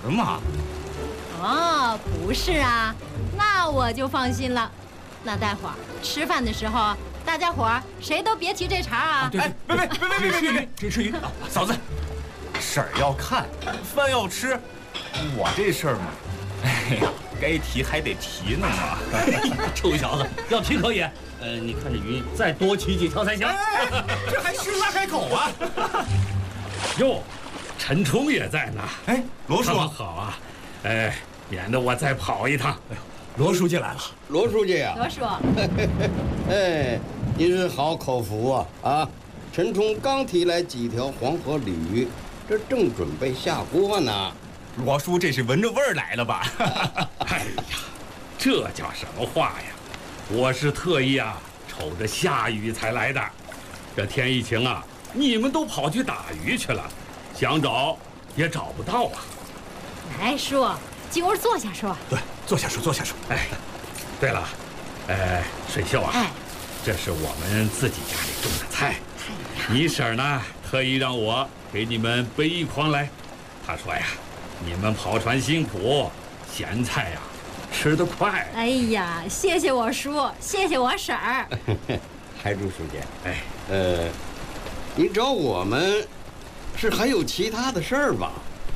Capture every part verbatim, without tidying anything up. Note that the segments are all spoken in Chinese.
的吗？ 哦，不是啊，那我就放心了。那待会儿吃饭的时候，大家伙儿谁都别提这茬啊！ 哎，别别别别别别别，别吃鱼！嫂子，婶儿要看，饭要吃，我这事儿嘛，哎呀，该提还得提呢嘛。 臭小子，要提可以，呃，你看这鱼再多提几条才行。 哎，这还是拉开口啊！ 哟，陈冲也在呢。 哎，罗叔好啊，哎，免得我再跑一趟。哎呦， 罗书记来了。 罗书记啊， 罗叔， 哎，您是好口福啊啊！陈冲刚提来几条黄河鲤鱼，这正准备下锅呢。 罗叔这是闻着味儿来了吧？ 哎呀，这叫什么话呀？我是特意啊，瞅着下雨才来的。这天一晴啊，你们都跑去打鱼去了，想找也找不到啊。 来叔，进屋坐下说。 对，坐下说，坐下说。 哎，对了，呃，水秀啊， 哎， 这是我们自己家里种的菜，你婶儿呢特意让我给你们背一筐来。她说呀，你们跑船辛苦，咸菜呀吃得快。 哎呀，谢谢我叔，谢谢我婶儿。 海珠书记， 哎， 呃，您找我们是还有其他的事儿吧？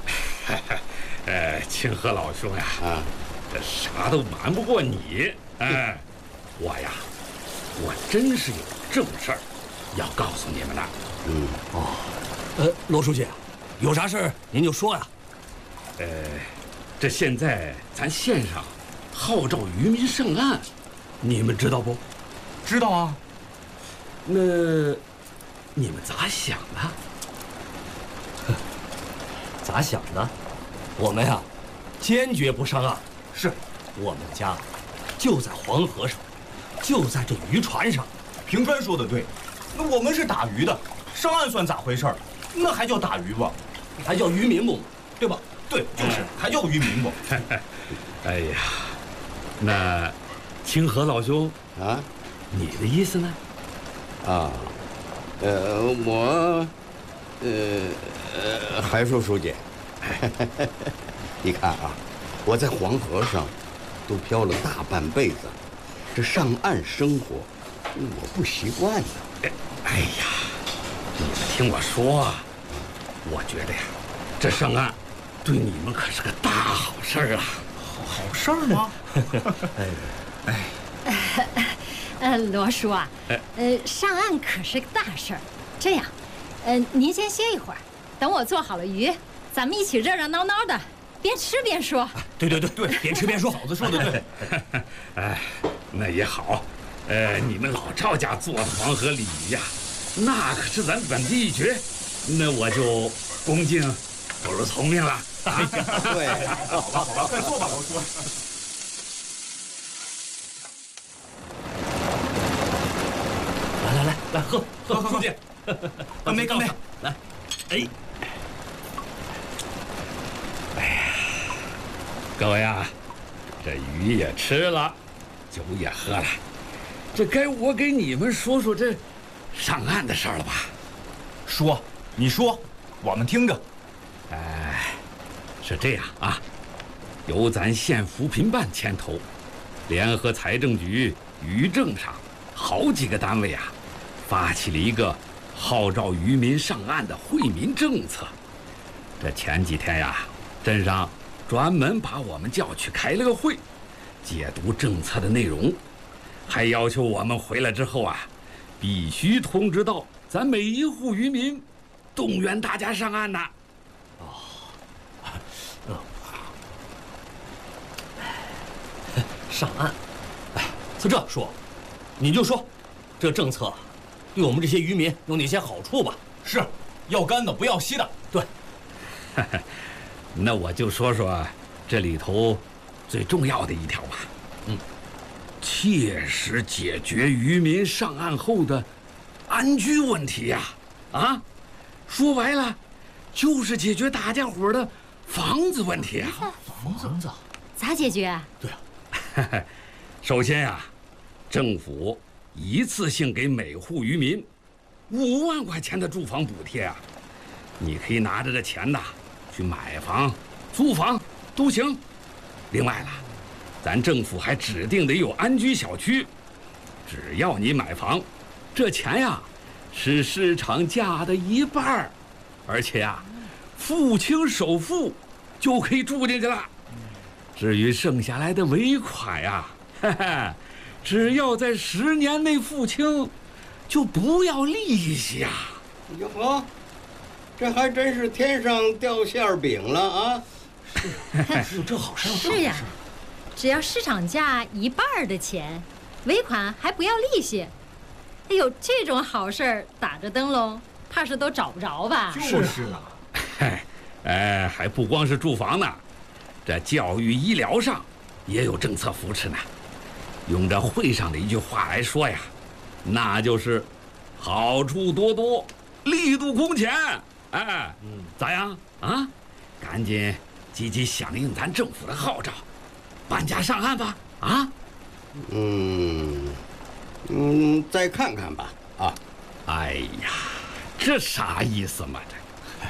呃，清河老兄呀， 啊， 这啥都瞒不过你。哎，我呀，我真是有正事儿要告诉你们的。 嗯， 哦，呃，罗书记，有啥事儿您就说呀。 呃，这现在咱县上号召渔民上岸，你们知道不？ 知道啊。 那你们咋想的？ 咋想的？我们呀，坚决不上岸。 是， 我们家就在黄河上，就在这渔船上。 平川说的对，那我们是打鱼的，上岸算咋回事？那还叫打鱼不？ 还叫渔民不？对吧？ 对，就是还叫渔民不？ 哎呀，那清河老兄啊， 你的意思呢？ 啊，呃，我，呃呃，海叔书记，你看啊，我在黄河上都漂了大半辈子，这上岸生活我不习惯呢。 哎，哎呀，你们听我说啊，我觉得呀，这上岸对你们可是个大好事儿啊！ 好事儿吗？ 哎， 哎，呃，罗叔啊，呃，上岸可是个大事儿。这样，呃，您先歇一会儿，等我做好了鱼，咱们一起热热闹闹的，边吃边说。 对对对对，边吃边说，嫂子说的对。 哎，那也好。呃，你们老赵家做的黄河鲤鱼呀，那可是咱本地一绝。那我就恭敬不如从命了。 哎呀，对， 好吧好吧，快坐吧，罗叔。 来来来来，喝喝， 喝喝书记， 干杯干杯！ 来，哎， 哎呀，各位啊，这鱼也吃了，酒也喝了，这该我给你们说说这上岸的事儿了吧？ 说，你说，我们听着。 哎，是这样啊，由咱县扶贫办牵头，联合财政局、渔政上好几个单位啊，发起了一个号召渔民上岸的惠民政策。这前几天呀，镇上专门把我们叫去开了个会，解读政策的内容，还要求我们回来之后啊，必须通知到咱每一户渔民，动员大家上岸呐。 上岸，哎，就这说，你就说，这政策对我们这些渔民有哪些好处吧？ 是，要干的不要稀的。 对， 那我就说说这里头最重要的一条吧。 嗯， 切实解决渔民上岸后的安居问题呀！啊，说白了，就是解决大家伙的房子问题啊。 房子咋解决？ 对啊。 首先呀、啊，政府一次性给每户渔民五万块钱的住房补贴啊，你可以拿着这钱呐，去买房、 租房都行。另外了，咱政府还指定得有安居小区，只要你买房，这钱呀是市场价的一半儿，而且呀，付清首付就可以住进去了。至于剩下来的尾款呀，哈哈，只要在十年内付清，就不要利息啊。 哟呵，这还真是天上掉馅饼了啊！ 是这好事儿。 是呀，只要市场价一半的钱，尾款还不要利息。哎呦，这种好事儿打着灯笼，怕是都找不着吧？ 就是啊。 嗨，哎，还不光是住房呢，这教育医疗上也有政策扶持呢。用这会上的一句话来说呀，那就是好处多多，力度空前。哎，嗯，咋样啊？赶紧积极响应咱政府的号召，搬家上岸吧！啊？ 嗯嗯，再看看吧。啊， 哎呀，这啥意思嘛？这。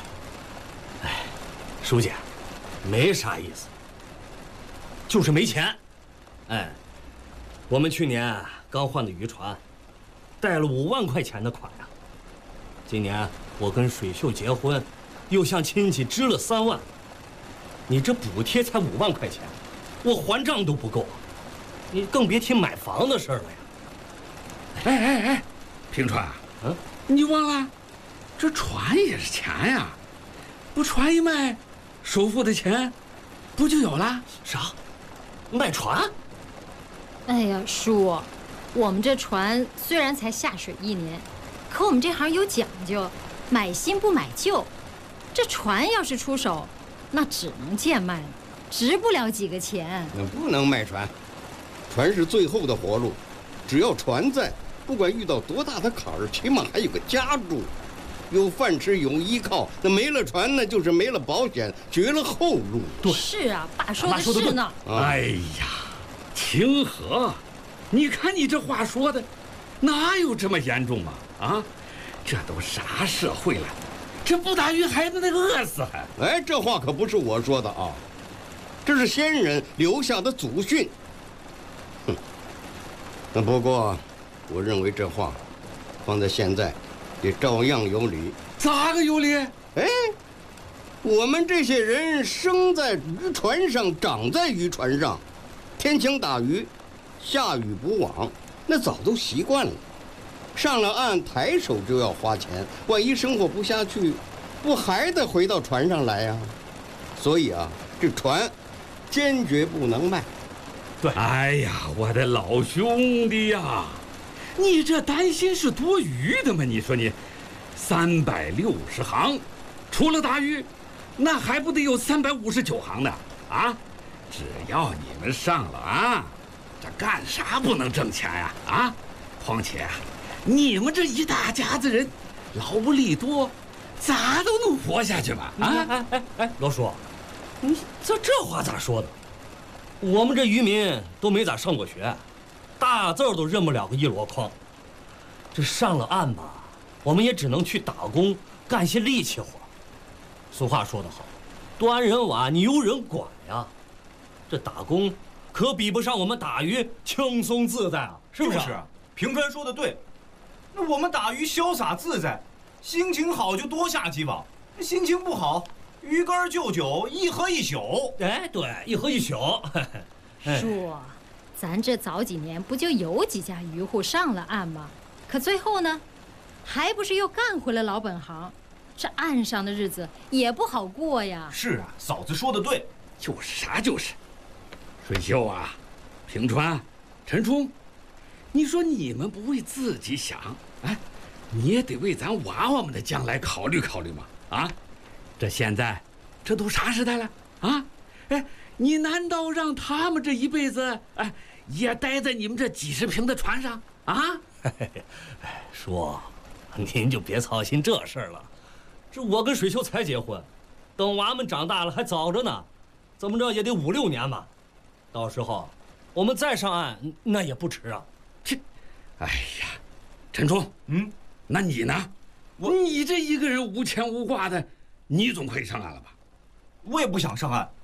书记，没啥意思，就是没钱。哎，我们去年刚换的渔船，贷了五万块钱的款呀。今年我跟水秀结婚，又向亲戚支了三万。你这补贴才五万块钱，我还账都不够，你更别提买房的事儿了呀。 哎哎哎，平川， 嗯， 你忘了，这船也是钱呀，不船一卖。首付的钱不就有了？ 啥？卖船？ 哎呀，叔，我们这船虽然才下水一年，可我们这行有讲究，买新不买旧。这船要是出手，那只能贱卖了，值不了几个钱。 不能卖船，船是最后的活路，只要船在，不管遇到多大的坎儿，起码还有个家住。有饭吃，有依靠。那没了船呢，就是没了保险，绝了后路。 对， 是啊，爸说的是呢。 哎呀，清河，你看你这话说的，哪有这么严重啊？啊，这都啥社会了，这不打鱼孩子那个饿死还。 哎，这话可不是我说的啊，这是先人留下的祖训。哼，那不过，我认为这话放在现在。也照样有理。 咋个有理？ 哎，我们这些人生在渔船上，长在渔船上，天晴打鱼，下雨补网，那早都习惯了。上了岸，抬手就要花钱，万一生活不下去，不还得回到船上来呀？所以啊，这船坚决不能卖。 对，哎呀，我的老兄弟呀！你这担心是多余的吗？你说你，三百六十行，除了打鱼，那还不得有三百五十九行呢？啊，只要你们上了岸，这干啥不能挣钱呀？啊，况且啊，你们这一大家子人，劳不力多，咋都能活下去吧？啊， 哎哎哎，老叔，你这这话咋说的？我们这渔民都没咋上过学。大字都认不了个一箩筐，这上了岸吧，我们也只能去打工，干些力气活。俗话说得好，端人碗你由人管呀。这打工可比不上我们打鱼轻松自在啊，是不是？ 就是，平川说的对。那我们打鱼潇洒自在，心情好就多下几网，心情不好，鱼竿就酒一喝一宿。 哎，对，一喝一宿。 叔。咱这早几年不就有几家渔户上了岸吗？可最后呢，还不是又干回了老本行？这岸上的日子也不好过呀。 是啊，嫂子说的对， 就是啥就是。水秀啊，平川，陈冲，你说你们不为自己想，哎，你也得为咱娃娃们的将来考虑考虑嘛！啊，这现在，这都啥时代了啊？哎，你难道让他们这一辈子哎？也待在你们这几十平的船上啊？ 叔，您就别操心这事儿了。这我跟水秀才结婚，等娃们长大了还早着呢，怎么着也得五六年吧。到时候我们再上岸，那也不迟啊。 这，哎呀，陈冲， 嗯， 那你呢？ 我你这一个人无牵无挂的，你总可以上岸了吧？ 我也不想上岸。